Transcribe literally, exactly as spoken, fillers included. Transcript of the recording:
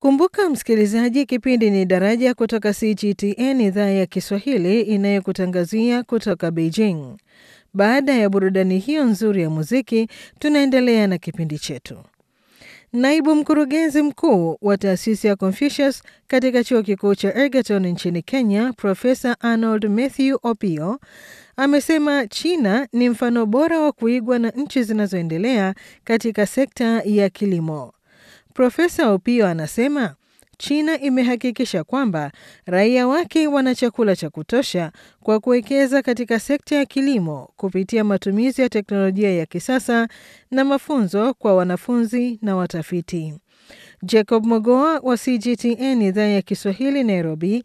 Kumbuka msikilizaji, kipindi ni Daraja kutoka C G T N idhaa ya Kiswahili inayokutangazia kutoka Beijing. Baada ya burudani hiyo nzuri ya muziki, tunaendelea na kipindi chetu. Naibu mkurugenzi mkuu wa taasisi ya Confucius katika chuo kikuu cha Egerton nchini Kenya, Profesa Arnold Mathew Opio, amesema China ni mfano bora wa kuigwa na nchi zinazoendelea katika sekta ya kilimo. Profesa Opio anasema China imehakikisha kwamba raia wake wana chakula cha kutosha kwa kuwekeza katika sekta ya kilimo kupitia matumizi ya teknolojia ya kisasa na mafunzo kwa wanafunzi na watafiti. Jacob Mogoa wa C G T N idhaa ya Kiswahili Nairobi